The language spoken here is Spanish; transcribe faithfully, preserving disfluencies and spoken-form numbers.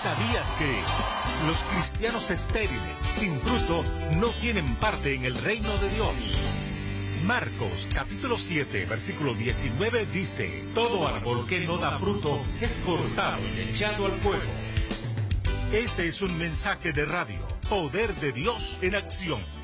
¿Sabías que los cristianos estériles, sin fruto, no tienen parte en el reino de Dios? Marcos capítulo siete, versículo diecinueve dice: todo árbol que no da fruto es cortado y echado al fuego. Este es un mensaje de radio, Poder de Dios en Acción.